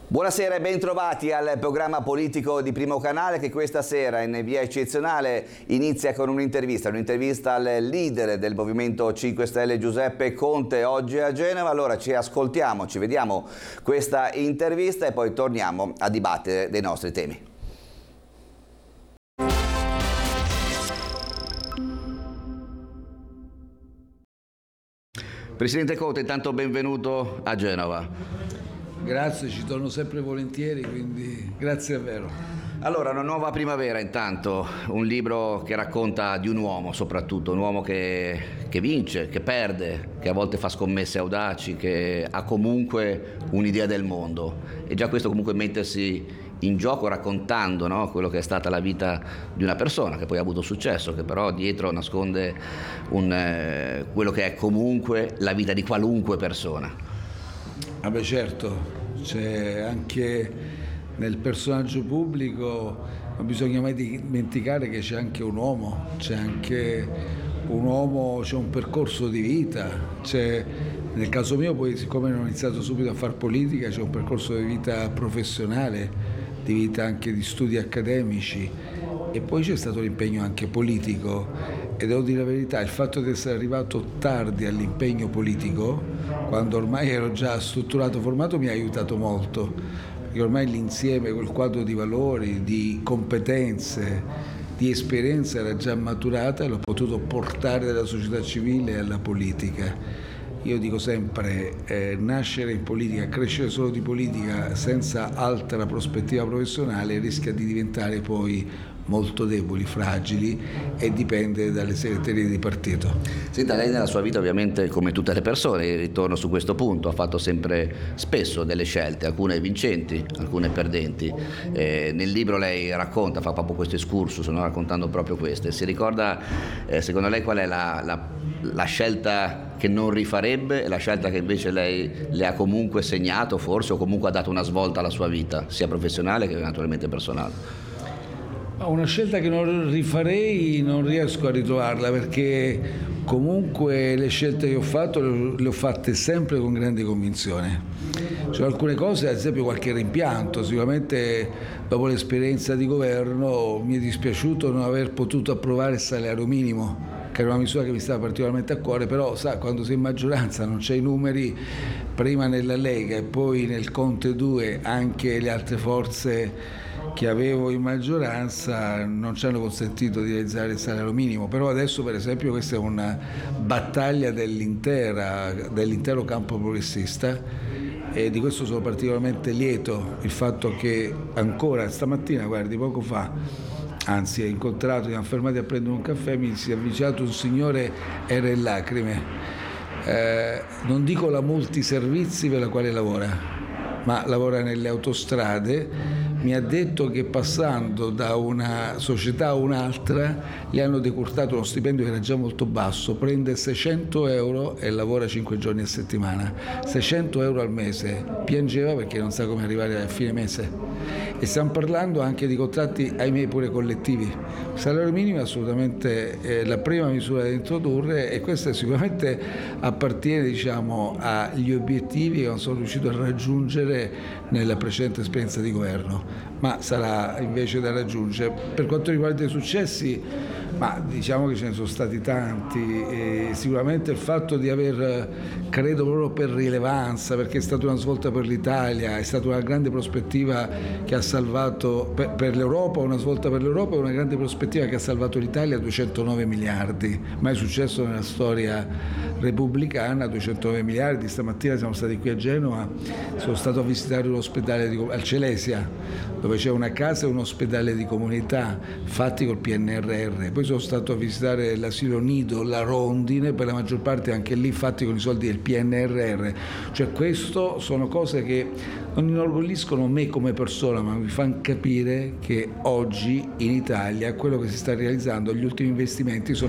Buonasera e ben trovati al programma politico di Primo Canale, che questa sera in via eccezionale inizia con un'intervista al leader del Movimento 5 Stelle Giuseppe Conte, oggi a Genova. Allora ci ascoltiamo, ci vediamo questa intervista e poi torniamo a dibattere dei nostri temi. Presidente Conte, intanto benvenuto a Genova. Grazie, ci torno sempre volentieri, quindi grazie davvero. Allora, una nuova primavera intanto, un libro che racconta di un uomo soprattutto, un uomo che vince, che perde, che a volte fa scommesse audaci, che ha comunque un'idea del mondo. E già questo comunque mettersi in gioco raccontando, no, quello che è stata la vita di una persona che poi ha avuto successo, che però dietro nasconde quello che è comunque la vita di qualunque persona. Ah beh, certo, c'è anche nel personaggio pubblico, non bisogna mai dimenticare che c'è anche un uomo, c'è un percorso di vita, nel caso mio poi, siccome non ho iniziato subito a fare politica, c'è un percorso di vita professionale, di vita anche di studi accademici, e poi c'è stato l'impegno anche politico. E devo dire la verità, il fatto di essere arrivato tardi all'impegno politico, quando ormai ero già strutturato, formato, mi ha aiutato molto, perché ormai l'insieme, quel quadro di valori, di competenze, di esperienza era già maturata e l'ho potuto portare dalla società civile alla politica. Io dico sempre, nascere in politica, crescere solo di politica senza altra prospettiva professionale rischia di diventare poi molto deboli, fragili, e dipende dalle segreterie di partito. Senta, lei nella sua vita ovviamente, come tutte le persone, ritorno su questo punto, ha fatto sempre spesso delle scelte, alcune vincenti, alcune perdenti. Nel libro lei racconta, fa proprio questo excursus, no? Raccontando proprio queste. Si ricorda, secondo lei, qual è la scelta che non rifarebbe e la scelta che invece lei le ha comunque segnato, forse, o comunque ha dato una svolta alla sua vita, sia professionale che naturalmente personale? Una scelta che non rifarei, non riesco a ritrovarla, perché comunque le scelte che ho fatto le ho fatte sempre con grande convinzione. C'è alcune cose, ad esempio qualche rimpianto, sicuramente dopo l'esperienza di governo mi è dispiaciuto non aver potuto approvare il salario minimo, che era una misura che mi stava particolarmente a cuore, però sa, quando sei in maggioranza non c'è i numeri, prima nella Lega e poi nel Conte 2 anche le altre forze che avevo in maggioranza non ci hanno consentito di realizzare il salario minimo. Però adesso, per esempio, questa è una battaglia dell'intero campo progressista, e di questo sono particolarmente lieto. Il fatto che ancora stamattina, guardi, poco fa, anzi ho incontrato, siamo fermati a prendere un caffè, mi si è avvicinato un signore, era in lacrime, non dico la multiservizi per la quale lavora, ma lavora nelle autostrade. Mi ha detto che passando da una società a un'altra gli hanno decurtato uno stipendio che era già molto basso, prende 600 euro e lavora 5 giorni a settimana, 600 euro al mese, piangeva perché non sa come arrivare a fine mese. E stiamo parlando anche di contratti, ahimè, pure collettivi. Il salario minimo è assolutamente la prima misura da introdurre, e questo sicuramente appartiene, diciamo, agli obiettivi che non sono riuscito a raggiungere nella precedente esperienza di governo, ma sarà invece da raggiungere. Per quanto riguarda i successi, ma diciamo che ce ne sono stati tanti, e sicuramente il fatto di aver, credo proprio per rilevanza, perché è stata una svolta per l'Italia, è stata una grande prospettiva che ha salvato per l'Europa, una svolta per l'Europa, una grande prospettiva che ha salvato l'Italia, 209 miliardi, mai successo nella storia repubblicana, 209 miliardi. Stamattina siamo stati qui a Genova, sono stato a visitare un ospedale al Celesia, dove c'è una casa e un ospedale di comunità fatti col PNRR. Poi sono stato a visitare l'asilo nido La Rondine, per la maggior parte anche lì fatti con i soldi del PNRR. Cioè, questo sono cose che non inorgogliscono me come persona, ma mi fanno capire che oggi in Italia quello che si sta realizzando, gli ultimi investimenti sono